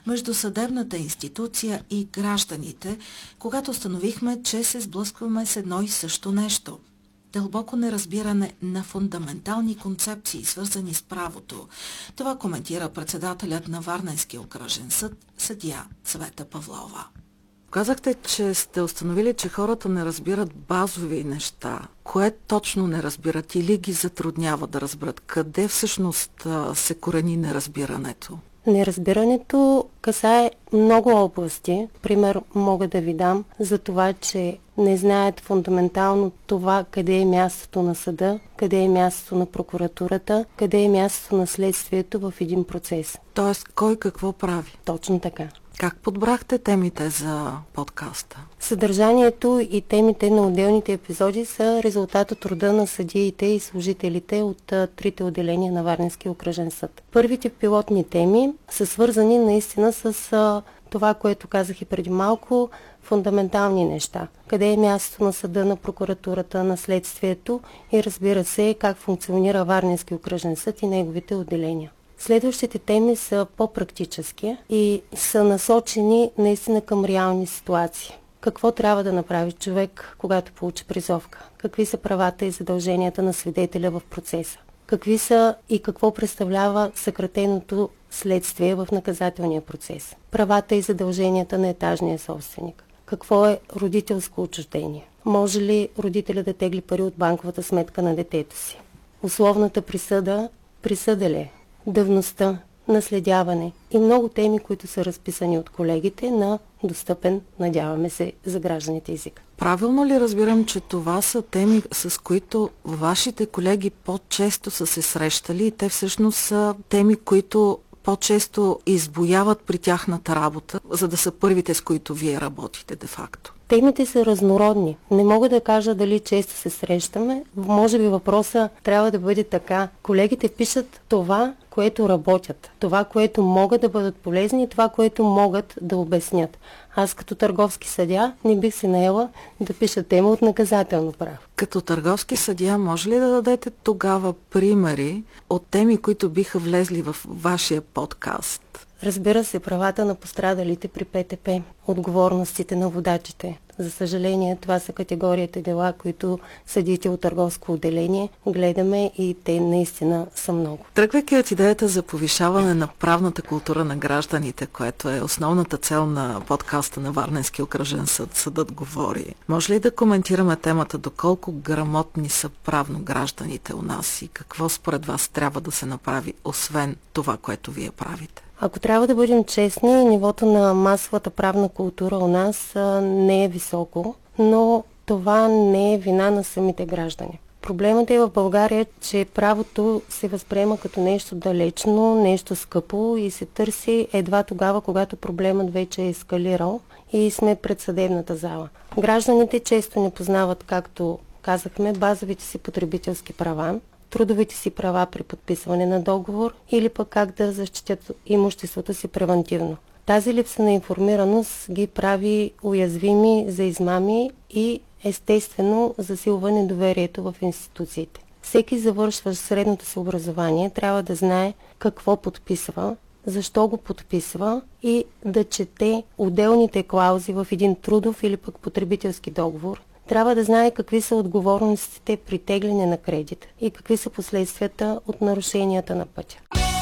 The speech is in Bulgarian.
между съдебната институция и гражданите, когато установихме, че се сблъскваме с едно и също нещо – дълбоко неразбиране на фундаментални концепции, свързани с правото. Това коментира председателят на Варненския окръжен съд, съдия Цвета Павлова. Казахте, че сте установили, че хората не разбират базови неща. Кое точно не разбират или ги затруднява да разберат? Къде всъщност се корени неразбирането? Неразбирането касае много области. Пример мога да ви дам за това, че не знаят фундаментално това къде е мястото на съда, къде е мястото на прокуратурата, къде е мястото на следствието в един процес. Тоест, кой какво прави? Точно така. Как подбрахте темите за подкаста? Съдържанието и темите на отделните епизоди са резултат от труда на съдиите и служителите от трите отделения на Варненския окръжен съд. Първите пилотни теми са свързани наистина с това, което казах и преди малко, фундаментални неща. Къде е мястото на съда, на прокуратурата, на следствието и разбира се как функционира Варненския окръжен съд и неговите отделения. Следващите теми са по-практически и са насочени наистина към реални ситуации. Какво трябва да направи човек, когато получи призовка? Какви са правата и задълженията на свидетеля в процеса? Какви са и какво представлява съкратеното следствие в наказателния процес? Правата и задълженията на етажния собственик? Какво е родителско отчуждение? Може ли родителя да тегли пари от банковата сметка на детето си? Условната присъда ли е? Давността, наследяване и много теми, които са разписани от колегите на достъпен, надяваме се, за гражданите език. Правилно ли разбирам, че това са теми, с които вашите колеги по-често са се срещали и те всъщност са теми, които по-често избояват при тяхната работа, за да са първите, с които вие работите де-факто? Темите са разнородни. Не мога да кажа дали често се срещаме. Може би въпросът трябва да бъде така. Колегите пишат това, което работят, това, което могат да бъдат полезни и това, което могат да обяснят. Аз като търговски съдия не бих се наела да пиша тема от наказателно право. Като търговски съдия може ли да дадете тогава примери от теми, които биха влезли в вашия подкаст? Разбира се, правата на пострадалите при ПТП, отговорностите на водачите. За съжаление, това са категорията дела, които съдиите от търговско отделение гледаме и те наистина са много. Тръгвайки от идеята за повишаване на правната култура на гражданите, което е основната цел на подкаста на Варненския окръжен съд, съдът говори, може ли да коментираме темата доколко грамотни са правно гражданите у нас и какво според вас трябва да се направи, освен това, което вие правите? Ако трябва да бъдем честни, нивото на масовата правна култура у нас не е високо, но това не е вина на самите граждани. Проблемът е в България, че правото се възприема като нещо далечно, нещо скъпо и се търси едва тогава, когато проблемът вече е ескалирал и сме пред съдебната зала. Гражданите често не познават, както казахме, базовите си потребителски права, трудовите си права при подписване на договор или пък как да защитят имуществото си превантивно. Тази липса на информираност ги прави уязвими за измами и естествено засилва недоверието в институциите. Всеки завършващ средното си образование трябва да знае какво подписва, защо го подписва и да чете отделните клаузи в един трудов или пък потребителски договор. Трябва да знае какви са отговорностите при тегляне на кредит и какви са последствията от нарушенията на пътя.